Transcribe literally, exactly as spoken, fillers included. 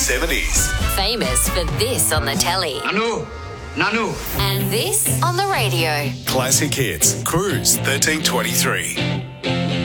seventies. Famous for this on the telly. Nanu, Nanu. And this on the radio. Classic Hits, Cruise thirteen twenty-three.